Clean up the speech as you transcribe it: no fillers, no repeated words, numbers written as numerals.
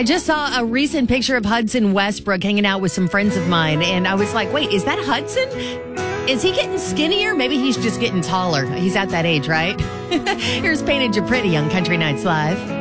I just saw a recent picture of Hudson Westbrook hanging out with some friends of mine, and I was like, wait, is that Hudson? Is he getting skinnier? Maybe he's just getting taller. He's at that age, right? Here's Painted You Pretty on Country Nights Live.